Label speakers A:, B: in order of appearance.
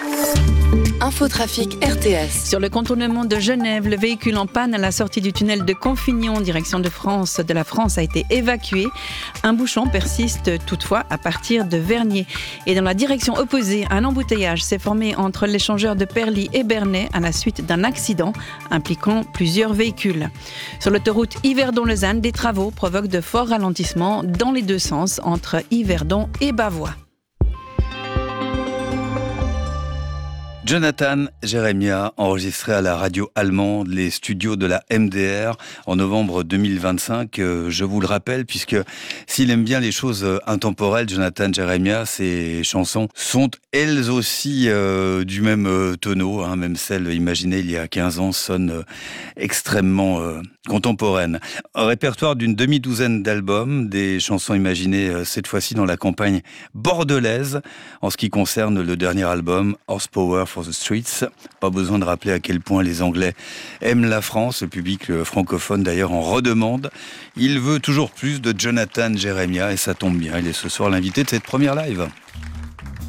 A: Infotrafic RTS.
B: Sur le contournement de Genève, le véhicule en panne à la sortie du tunnel de Confignon, direction de la France, a été évacué. Un bouchon persiste toutefois à partir de Vernier. Et dans la direction opposée, un embouteillage s'est formé entre l'échangeur de Perly et Bernay à la suite d'un accident impliquant plusieurs véhicules. Sur l'autoroute Yverdon-Lausanne, des travaux provoquent de forts ralentissements dans les deux sens entre Yverdon et Bavois.
C: Jonathan Jeremiah, enregistré à la radio allemande, les studios de la MDR en novembre 2025. Je vous le rappelle, puisque s'il aime bien les choses intemporelles, Jonathan Jeremiah, ses chansons sont elles aussi du même tonneau, même celles imaginées il y a 15 ans sonnent extrêmement contemporaines. Un répertoire d'une demi-douzaine d'albums, des chansons imaginées cette fois-ci dans la campagne bordelaise. En ce qui concerne le dernier album, Horsepower for the Streets, pas besoin de rappeler à quel point les Anglais aiment la France, le public francophone d'ailleurs en redemande. Il veut toujours plus de Jonathan Jeremiah et ça tombe bien, il est ce soir l'invité de cette première live.